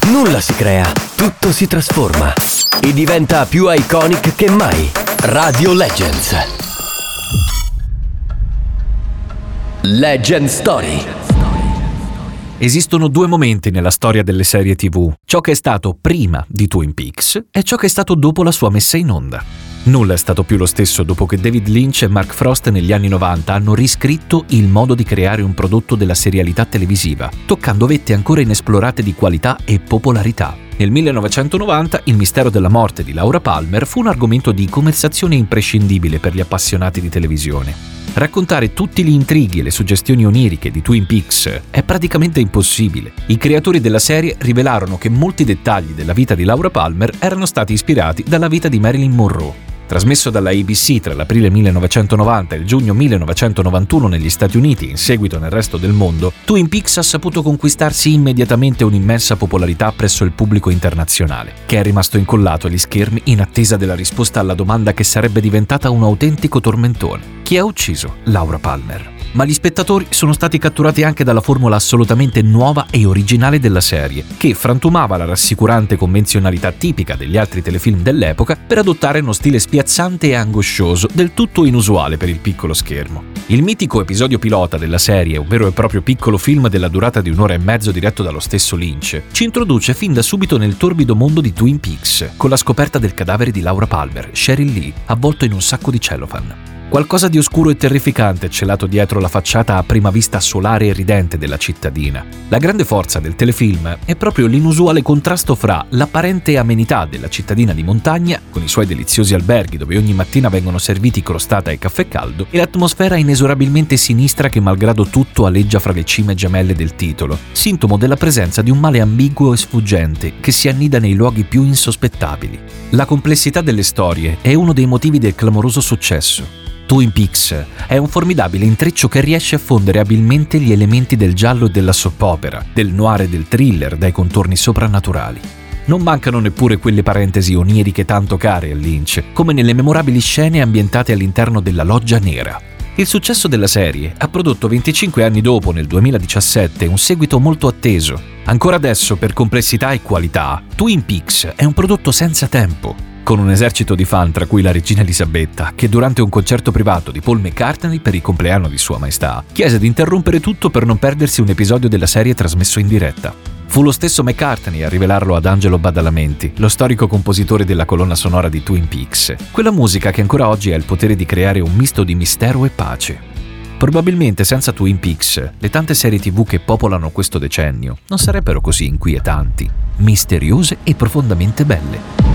Nulla si crea, tutto si trasforma e diventa più iconic che mai. Radio Legends. Legend Story. Esistono due momenti nella storia delle serie TV: ciò che è stato prima di Twin Peaks e ciò che è stato dopo la sua messa in onda. Nulla è stato più lo stesso dopo che David Lynch e Mark Frost negli anni 90 hanno riscritto il modo di creare un prodotto della serialità televisiva, toccando vette ancora inesplorate di qualità e popolarità. Nel 1990 il mistero della morte di Laura Palmer fu un argomento di conversazione imprescindibile per gli appassionati di televisione. Raccontare tutti gli intrighi e le suggestioni oniriche di Twin Peaks è praticamente impossibile. I creatori della serie rivelarono che molti dettagli della vita di Laura Palmer erano stati ispirati dalla vita di Marilyn Monroe. Trasmesso dalla ABC tra l'aprile 1990 e il giugno 1991 negli Stati Uniti e in seguito nel resto del mondo, Twin Peaks ha saputo conquistarsi immediatamente un'immensa popolarità presso il pubblico internazionale, che è rimasto incollato agli schermi in attesa della risposta alla domanda che sarebbe diventata un autentico tormentone: chi ha ucciso Laura Palmer? Ma gli spettatori sono stati catturati anche dalla formula assolutamente nuova e originale della serie, che frantumava la rassicurante convenzionalità tipica degli altri telefilm dell'epoca per adottare uno stile spiazzante e angoscioso del tutto inusuale per il piccolo schermo. Il mitico episodio pilota della serie, un vero e proprio piccolo film della durata di 1 ora e mezzo diretto dallo stesso Lynch, ci introduce fin da subito nel torbido mondo di Twin Peaks, con la scoperta del cadavere di Laura Palmer, Cheryl Lee, avvolto in un sacco di cellophane. Qualcosa di oscuro e terrificante è celato dietro la facciata a prima vista solare e ridente della cittadina. La grande forza del telefilm è proprio l'inusuale contrasto fra l'apparente amenità della cittadina di montagna, con i suoi deliziosi alberghi dove ogni mattina vengono serviti crostata e caffè caldo, e l'atmosfera inesorabilmente sinistra che malgrado tutto aleggia fra le cime gemelle del titolo, sintomo della presenza di un male ambiguo e sfuggente che si annida nei luoghi più insospettabili. La complessità delle storie è uno dei motivi del clamoroso successo. Twin Peaks è un formidabile intreccio che riesce a fondere abilmente gli elementi del giallo e della soap opera, del noir e del thriller dai contorni soprannaturali. Non mancano neppure quelle parentesi oniriche tanto care a Lynch, come nelle memorabili scene ambientate all'interno della Loggia Nera. Il successo della serie ha prodotto 25 anni dopo, nel 2017, un seguito molto atteso. Ancora adesso, per complessità e qualità, Twin Peaks è un prodotto senza tempo, con un esercito di fan tra cui la regina Elisabetta, che durante un concerto privato di Paul McCartney per il compleanno di Sua Maestà chiese di interrompere tutto per non perdersi un episodio della serie trasmesso in diretta. Fu lo stesso McCartney a rivelarlo ad Angelo Badalamenti, lo storico compositore della colonna sonora di Twin Peaks, quella musica che ancora oggi ha il potere di creare un misto di mistero e pace. Probabilmente senza Twin Peaks, le tante serie TV che popolano questo decennio non sarebbero così inquietanti, misteriose e profondamente belle.